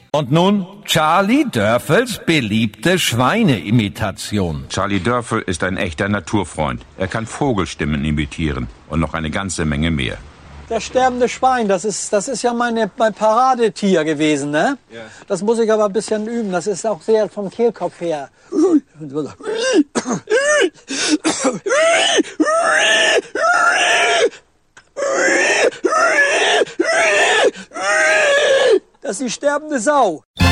Und nun Charlie Dörfels beliebte Schweineimitation. Charlie Dörfel ist ein echter Naturfreund. Er kann Vogelstimmen imitieren und noch eine ganze Menge mehr. Das sterbende Schwein, das ist ja mein Paradetier gewesen, ne? Ja. Das muss ich aber ein bisschen üben. Das ist auch sehr vom Kehlkopf her. Das ist die sterbende Sau.